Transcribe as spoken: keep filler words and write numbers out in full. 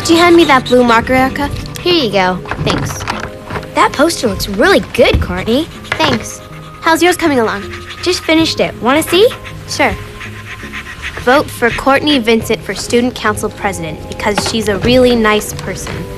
Could you hand me that blue marker, Erica? Here you go. Thanks. That poster looks really good, Courtney. Thanks. How's yours coming along? Just finished it. Want to see? Sure. Vote for Courtney Vincent for Student Council President because she's a really nice person.